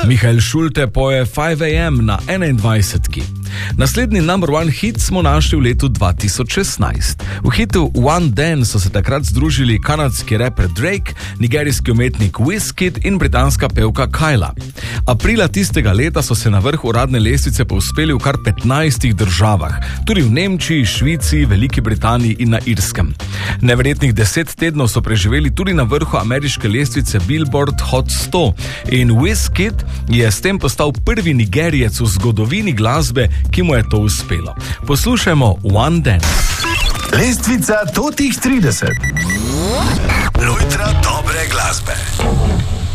Mihael Schulte poje 5 AM na 21. Naslednji number one hit smo našli v letu 2016. V hitu One Dance so se takrat združili kanadski raper Drake, nigerijski umetnik Wizkid in britanska pevka Kyla. Aprila tistega leta so se na vrh uradne lestvice povzpeli v kar 15 državah, tudi v Nemčiji, Švici, Veliki Britaniji in na Irskem. Neverjetnih 10 tednov so preživeli tudi na vrhu ameriške lestvice Billboard Hot 100 in Wizkid je s tem postal prvi Nigerijec v zgodovini glasbe, ki mu je to uspelo. Poslušajmo One Dance. Lestvica totih 30. Lojtra dobre glasbe.